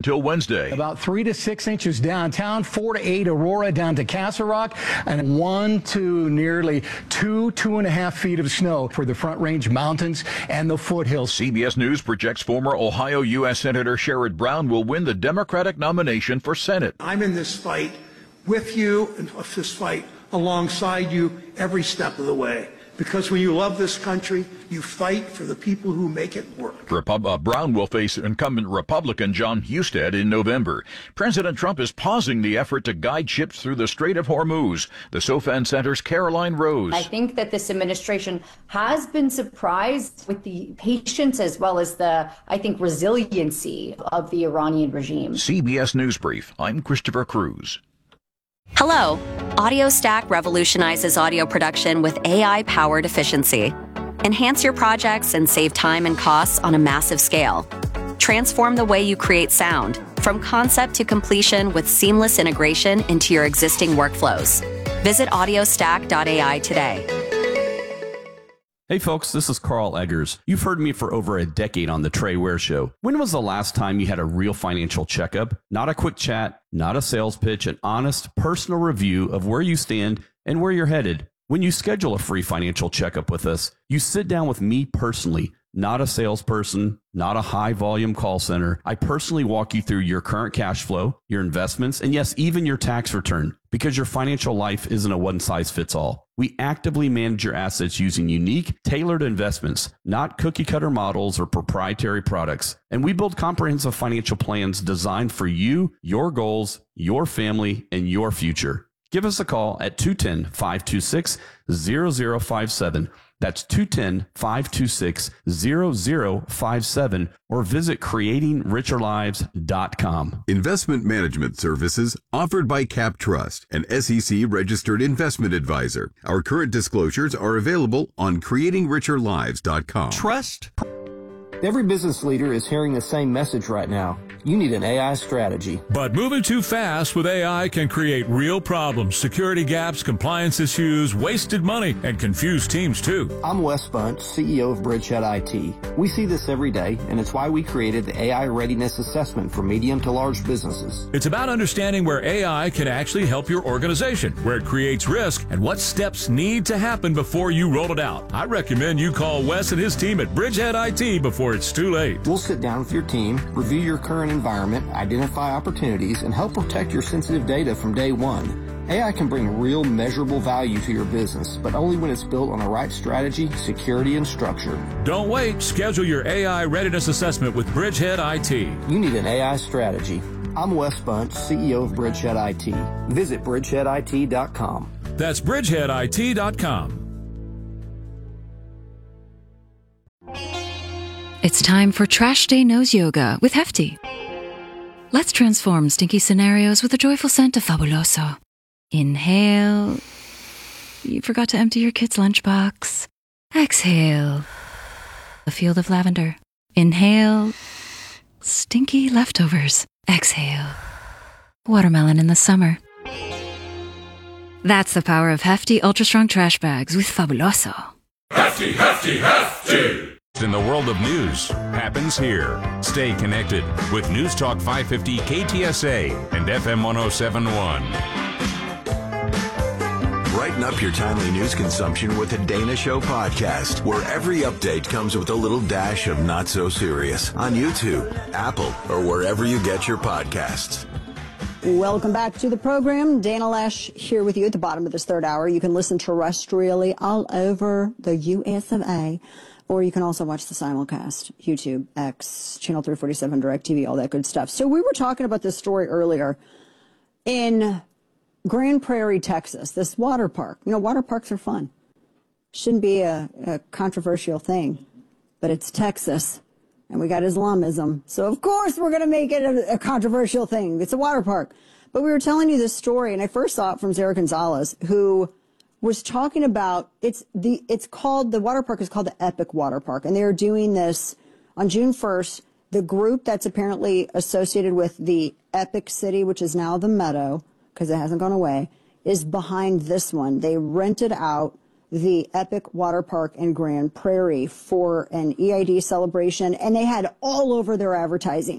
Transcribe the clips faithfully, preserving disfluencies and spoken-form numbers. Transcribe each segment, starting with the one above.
until Wednesday. About three to six inches downtown, four to eight Aurora down to Castle Rock, and one to nearly two, two and a half feet of snow for the Front Range Mountains and the foothills. C B S News projects former Ohio U S Senator Sherrod Brown will win the Democratic nomination for Senate. I'm in this fight with you and this fight alongside you every step of the way. Because when you love this country, you fight for the people who make it work. Repub- uh, Brown will face incumbent Republican John Husted in November. President Trump is pausing the effort to guide ships through the Strait of Hormuz. The SoFan Center's Caroline Rose. I think that this administration has been surprised with the patience as well as the, I think, resiliency of the Iranian regime. C B S News Brief. I'm Christopher Cruz. Hello. AudioStack revolutionizes audio production with A I-powered efficiency. Enhance your projects and save time and costs on a massive scale. Transform the way you create sound, from concept to completion with seamless integration into your existing workflows. Visit audiostack dot A I today. Hey folks, this is Carl Eggers. You've heard me for over a decade on The Trey Ware Show. When was the last time you had a real financial checkup? Not a quick chat, not a sales pitch, an honest, personal review of where you stand and where you're headed. When you schedule a free financial checkup with us, you sit down with me personally, not a salesperson, not a high-volume call center. I personally walk you through your current cash flow, your investments, and yes, even your tax return, because your financial life isn't a one-size-fits-all. We actively manage your assets using unique, tailored investments, not cookie-cutter models or proprietary products. And we build comprehensive financial plans designed for you, your goals, your family, and your future. Give us a call at two one zero, five two six, zero zero five seven. That's two one zero, five two six, zero zero five seven, or visit creating richer lives dot com. Investment management services offered by Cap Trust, an S E C-registered investment advisor. Our current disclosures are available on creating richer lives dot com. Trust. Every business leader is hearing the same message right now. You need an A I strategy. But moving too fast with A I can create real problems, security gaps, compliance issues, wasted money, and confused teams too. I'm Wes Bunch, C E O of Bridgehead I T. We see this every day, and it's why we created the A I Readiness Assessment for medium to large businesses. It's about understanding where A I can actually help your organization, where it creates risk, and what steps need to happen before you roll it out. I recommend you call Wes and his team at Bridgehead I T before it's too late. We'll sit down with your team, review your current environment, identify opportunities, and help protect your sensitive data from day one. A I can bring real measurable value to your business, but only when it's built on the right strategy, security, and structure. Don't wait. Schedule your A I readiness assessment with Bridgehead I T. You need an A I strategy. I'm Wes Bunch, C E O of Bridgehead I T. Visit bridgehead I T dot com. That's bridgehead I T dot com. It's time for Trash Day Nose Yoga with Hefty. Let's transform stinky scenarios with the joyful scent of Fabuloso. Inhale. You forgot to empty your kid's lunchbox. Exhale. A field of lavender. Inhale. Stinky leftovers. Exhale. Watermelon in the summer. That's the power of Hefty Ultra Strong Trash Bags with Fabuloso. Hefty, Hefty, Hefty! In the world of news happens here. Stay connected with News Talk five fifty K T S A and F M one oh seven point one. Brighten up your timely news consumption with the Dana Show podcast, where every update comes with a little dash of not so serious on YouTube, Apple, or wherever you get your podcasts. Welcome back to the program. Dana Lash here with you at the bottom of this third hour. You can listen terrestrially all over the U S of A. Or you can also watch the simulcast, YouTube, X, Channel three forty-seven, DirecTV, all that good stuff. So we were talking about this story earlier. In Grand Prairie, Texas, this water park. You know, water parks are fun. Shouldn't be a, a controversial thing. But it's Texas, and we got Islamism. So, of course, we're going to make it a, a controversial thing. It's a water park. But we were telling you this story, and I first saw it from Zara Gonzalez, who was talking about, it's the it's called, the water park is called the Epic Water Park, and they are doing this on June first. The group that's apparently associated with the Epic City, which is now the Meadow, because it hasn't gone away, is behind this one. They rented out the Epic Water Park in Grand Prairie for an E I D celebration, and they had all over their advertising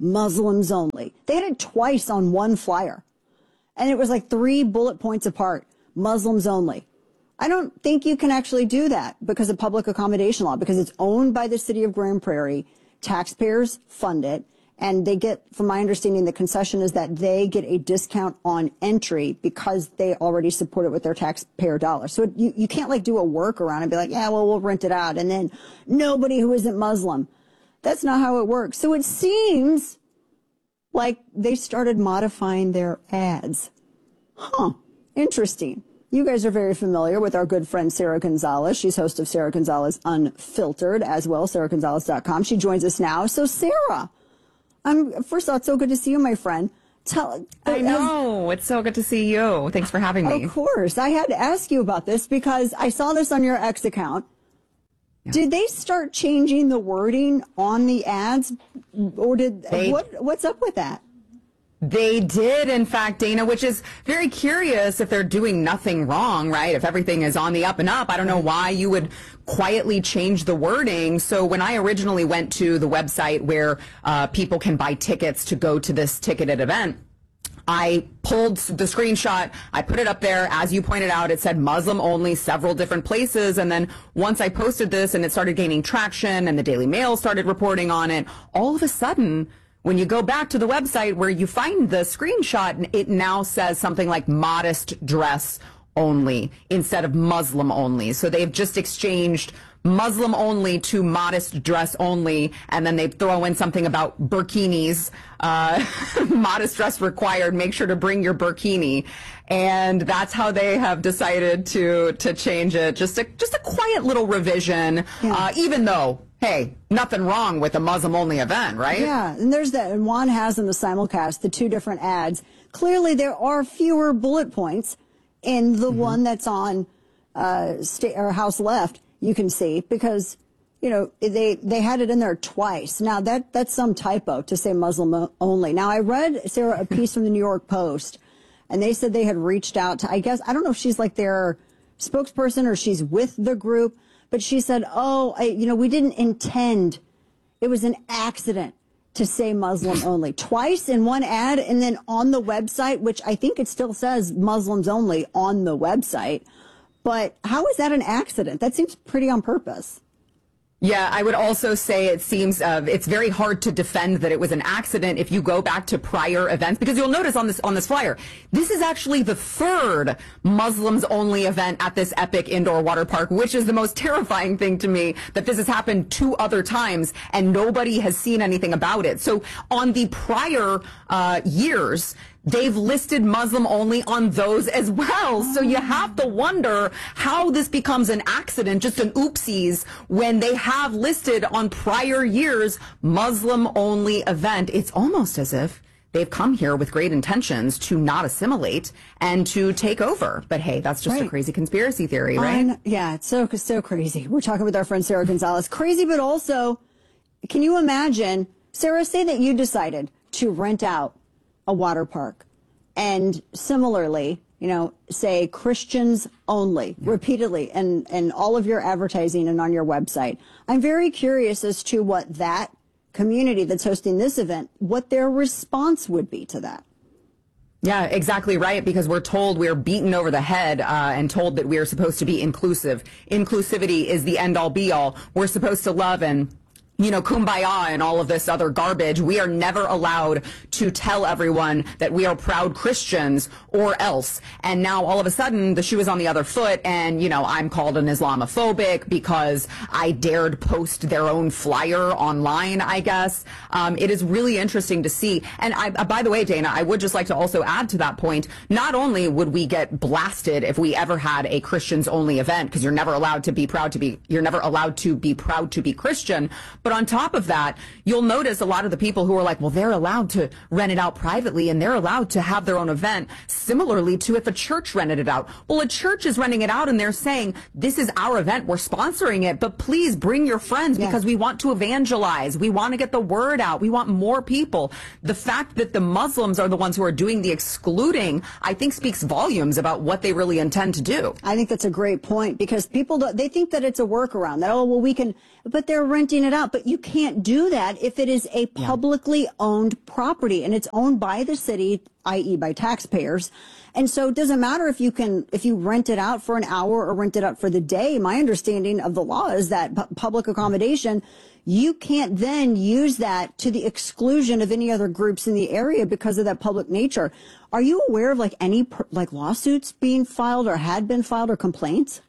Muslims only. They had it twice on one flyer. And it was like three bullet points apart. Muslims only. I don't think you can actually do that because of public accommodation law, because it's owned by the city of Grand Prairie. Taxpayers fund it. And they get, from my understanding, the concession is that they get a discount on entry because they already support it with their taxpayer dollars. So it, you, you can't like do a workaround and be like, yeah, well, we'll rent it out. And then nobody who isn't Muslim. That's not how it works. So it seems like they started modifying their ads. Huh. Interesting. You guys are very familiar with our good friend Sarah Gonzalez. She's host of Sarah Gonzalez Unfiltered as well, sarah gonzalez dot com. She joins us now. So Sarah, I'm, first of all, it's so good to see you, my friend. Tell, I know. It's so good to see you. Thanks for having me. Of course. I had to ask you about this because I saw this on your X account. Yeah. Did they start changing the wording on the ads? Or did they, what? What's up with that? They did, in fact, Dana, which is very curious if they're doing nothing wrong, right? If everything is on the up and up, I don't know why you would quietly change the wording. So when I originally went to the website where uh, people can buy tickets to go to this ticketed event, I pulled the screenshot, I put it up there. As you pointed out, it said Muslim only, several different places. And then once I posted this and it started gaining traction and the Daily Mail started reporting on it, all of a sudden, when you go back to the website where you find the screenshot, it now says something like modest dress only instead of Muslim only. So they've just exchanged Muslim only to modest dress only, and then they throw in something about burkinis, uh, modest dress required, make sure to bring your burkini. And that's how they have decided to to change it. Just a, just a quiet little revision, yeah. uh, even though, hey, nothing wrong with a Muslim-only event, right? Yeah, and there's that, and Juan has in the simulcast the two different ads. Clearly, there are fewer bullet points in the mm-hmm. one that's on uh, state or House Left. You can see because, you know, they they had it in there twice. Now that that's some typo to say Muslim only. Now I read, Sarah, a piece from the New York Post, and they said they had reached out to, I guess, I don't know if she's like their spokesperson or she's with the group. But she said, oh, I, you know, we didn't intend. It was an accident to say Muslim only. Twice in one ad and then on the website, which I think it still says Muslims only on the website. But how is that an accident? That seems pretty on purpose. Yeah, I would also say it seems uh, it's very hard to defend that it was an accident if you go back to prior events, because you'll notice on this on this flyer, this is actually the third Muslims only event at this epic indoor water park, which is the most terrifying thing to me, that this has happened two other times and nobody has seen anything about it. So on the prior uh, years, they've listed Muslim only on those as well. So you have to wonder how this becomes an accident, just an oopsies, when they have listed on prior years Muslim only event. It's almost as if they've come here with great intentions to not assimilate and to take over. But hey, that's just right. a crazy conspiracy theory, right? Um, yeah, it's so, so crazy. We're talking with our friend Sarah Gonzalez. Crazy, but also, can you imagine, Sarah, say that you decided to rent out a water park, and similarly, you know, say Christians only, yeah. repeatedly, and, and all of your advertising and on your website. I'm very curious as to what that community that's hosting this event, what their response would be to that. Yeah, exactly right, because we're told, we're beaten over the head uh, and told that we're supposed to be inclusive. Inclusivity is the end-all, be-all. We're supposed to love and, you know, kumbaya and all of this other garbage. We are never allowed to tell everyone that we are proud Christians or else. And now all of a sudden the shoe is on the other foot, and, you know, I'm called an Islamophobic because I dared post their own flyer online, I guess. Um, it is really interesting to see. And I, uh, by the way, Dana, I would just like to also add to that point, not only would we get blasted if we ever had a Christians only event, because you're never allowed to be proud to be, you're never allowed to be proud to be Christian, but But on top of that, you'll notice a lot of the people who are like, well, they're allowed to rent it out privately and they're allowed to have their own event, similarly to if a church rented it out. Well, a church is renting it out and they're saying, this is our event, we're sponsoring it, but please bring your friends yeah. because we want to evangelize. We want to get the word out. We want more people. The fact that the Muslims are the ones who are doing the excluding, I think speaks volumes about what they really intend to do. I think that's a great point, because people, don't, they think that it's a workaround, that, oh, well, we can, but they're renting it out. But but you can't do that if it is a publicly owned property and it's owned by the city, that is by taxpayers. And so it doesn't matter if you can, if you rent it out for an hour or rent it out for the day. My understanding of the law is that pu- public accommodation, you can't then use that to the exclusion of any other groups in the area because of that public nature. Are you aware of like any like lawsuits being filed or had been filed or complaints?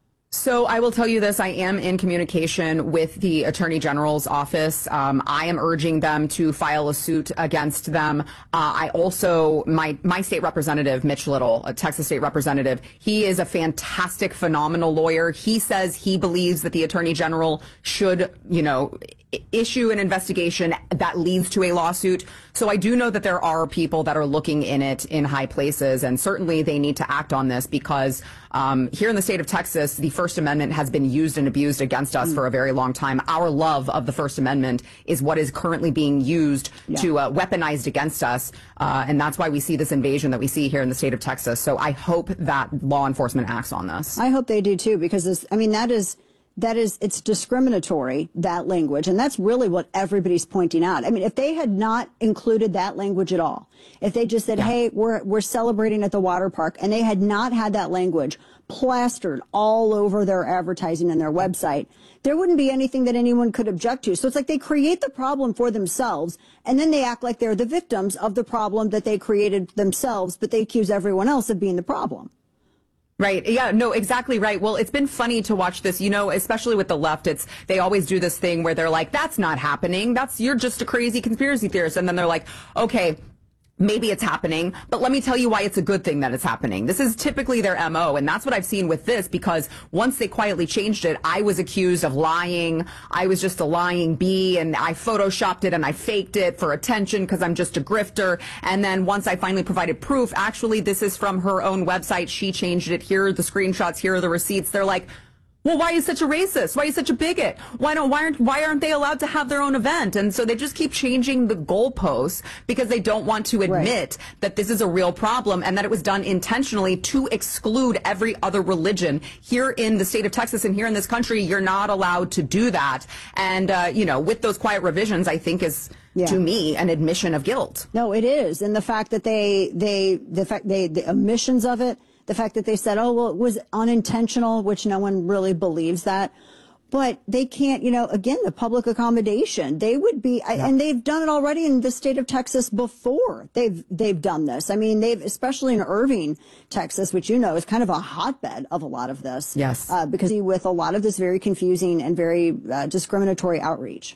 So I will tell you this, I am in communication with the Attorney General's office. Um, I am urging them to file a suit against them. Uh, I also, my, my state representative, Mitch Little, a Texas state representative, he is a fantastic, phenomenal lawyer. He says he believes that the Attorney General should, you know, issue an investigation that leads to a lawsuit. So I do know that there are people that are looking in it in high places, and certainly they need to act on this because um, here in the state of Texas, the First Amendment has been used and abused against us mm. for a very long time. Our love of the First Amendment is what is currently being used yeah. to uh, weaponized against us, uh, and that's why we see this invasion that we see here in the state of Texas. So I hope that law enforcement acts on this. I hope they do too, because this, I mean, that is That is, it's discriminatory, that language. And that's really what everybody's pointing out. I mean, if they had not included that language at all, if they just said, yeah. hey, we're, we're celebrating at the water park, and they had not had that language plastered all over their advertising and their website, there wouldn't be anything that anyone could object to. So it's like they create the problem for themselves, and then they act like they're the victims of the problem that they created themselves, but they accuse everyone else of being the problem. Right. Yeah, no, exactly right. Well, it's been funny to watch this, you know, especially with the left. It's, they always do this thing where they're like, that's not happening. That's, you're just a crazy conspiracy theorist. And then they're like, okay, maybe it's happening, but let me tell you why it's a good thing that it's happening. This is typically their M O, and that's what I've seen with this, because once they quietly changed it, I was accused of lying. I was just a lying bee, and I photoshopped it and I faked it for attention because I'm just a grifter. And then once I finally provided proof, actually, this is from her own website. She changed it. Here are the screenshots. Here are the receipts. They're like, well, why are you such a racist? Why are you such a bigot? Why don't, why aren't, why aren't they allowed to have their own event? And so they just keep changing the goalposts because they don't want to admit right. that this is a real problem and that it was done intentionally to exclude every other religion. Here in the state of Texas and here in this country, you're not allowed to do that. And, uh, you know, with those quiet revisions, I think is, yeah. to me, an admission of guilt. No, it is. And the fact that they, they, the fact they, the omissions of it, the fact that they said, oh, well, it was unintentional, which no one really believes that. But they can't, you know, again, the public accommodation, they would be, yeah. and they've done it already in the state of Texas before. They've, they've done this. I mean, they've, especially in Irving, Texas, which, you know, is kind of a hotbed of a lot of this. Yes. Uh, because with a lot of this very confusing and very uh, discriminatory outreach.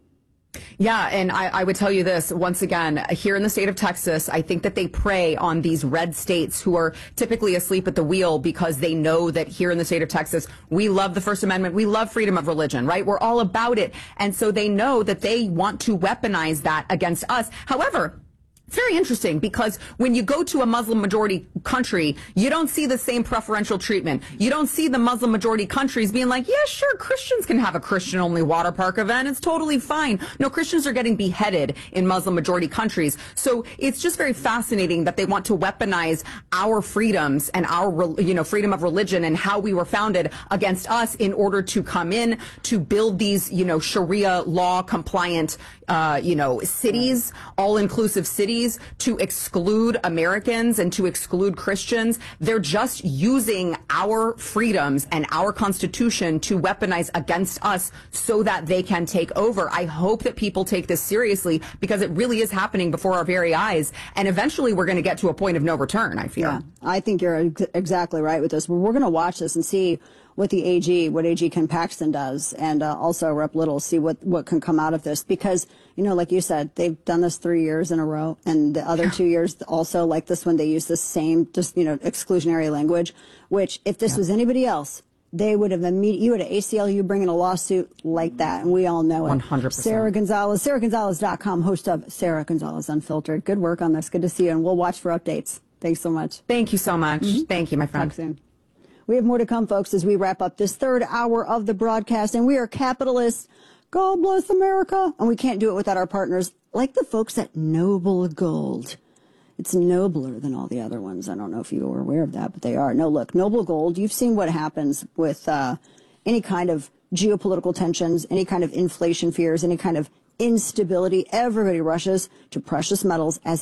Yeah, and I, I would tell you this, once again, here in the state of Texas, I think that they prey on these red states who are typically asleep at the wheel because they know that here in the state of Texas, we love the First Amendment, we love freedom of religion, right? We're all about it. And so they know that they want to weaponize that against us. However, it's very interesting because when you go to a Muslim majority country, you don't see the same preferential treatment. You don't see the Muslim majority countries being like, yeah, sure, Christians can have a Christian only water park event. It's totally fine. No, Christians are getting beheaded in Muslim majority countries. So it's just very fascinating that they want to weaponize our freedoms and our, you know, freedom of religion and how we were founded against us in order to come in to build these, you know, Sharia law compliant, uh, you know, cities, all inclusive cities, to exclude Americans and to exclude Christians. They're just using our freedoms and our Constitution to weaponize against us so that they can take over. I hope that people take this seriously because it really is happening before our very eyes. And eventually we're going to get to a point of no return, I fear. Yeah, I think you're ex- exactly right with this. We're going to watch this and see what the A G, what A G Ken Paxton does, and uh, also Rep Little, see what, what can come out of this. Because, you know, like you said, they've done this three years in a row, and the other two years also, like this one, they use the same, just, you know, exclusionary language, which if this yeah. was anybody else, they would have immediately, you would have A C L U bringing a lawsuit like that, and we all know it. one hundred percent. Sarah Gonzalez, Sarah Gonzalez dot com, host of Sarah Gonzalez Unfiltered. Good work on this. Good to see you, and we'll watch for updates. Thanks so much. Thank you so much. Mm-hmm. Thank you, my friend. Talk soon. We have more to come, folks, as we wrap up this third hour of the broadcast. And we are capitalists. God bless America. And we can't do it without our partners, like the folks at Noble Gold. It's nobler than all the other ones. I don't know if you were aware of that, but they are. No, look, Noble Gold, you've seen what happens with uh, any kind of geopolitical tensions, any kind of inflation fears, any kind of instability, everybody rushes to precious metals as